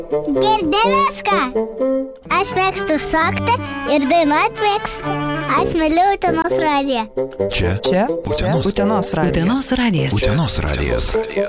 Girdi viską. Aš mėgstu šokti ir dainuoti mėgstu. Aš myliu Utenos radiją. Čia. Utenos radijas. Utenos radijas.